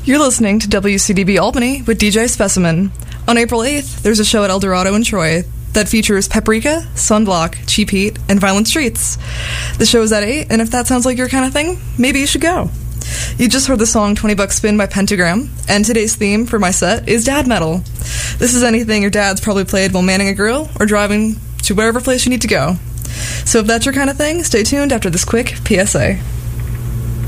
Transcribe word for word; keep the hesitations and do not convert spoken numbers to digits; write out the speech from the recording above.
You're listening to W C D B Albany with D J Specimen. On April eighth, there's a show at El Dorado in Troy that features Paprika, Sunblock, Cheap Heat, and Violent Streets. The show is at eight, and if that sounds like your kind of thing, maybe you should go. You just heard the song twenty bucks Spin by Pentagram, and today's theme for my set is dad metal. This is anything your dad's probably played while manning a grill or driving to wherever place you need to go. So if that's your kind of thing, stay tuned after this quick P S A.